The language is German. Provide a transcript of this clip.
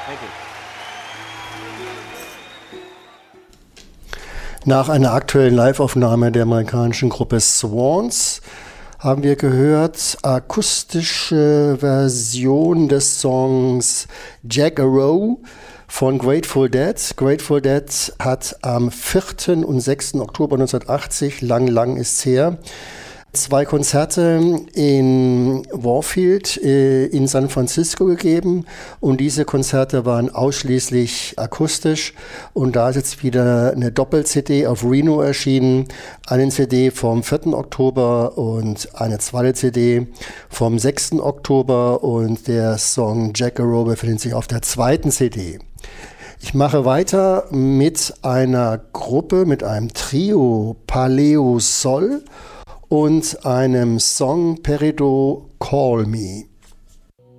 Thank you. Nach einer aktuellen Live-Aufnahme der amerikanischen Gruppe Swans haben wir gehört akustische Version des Songs Jack Arrow von Grateful Dead. Grateful Dead hat am 4. und 6. Oktober 1980, lang ist's her, 2 Konzerte in Warfield in San Francisco gegeben und diese Konzerte waren ausschließlich akustisch und da ist jetzt wieder eine Doppel-CD auf Reno erschienen, eine CD vom 4. Oktober und eine zweite CD vom 6. Oktober und der Song Jack Arrow befindet sich auf der zweiten CD. Ich mache weiter mit einer Gruppe, mit einem Trio Paleo Sol und einem Song Peridot Call Me.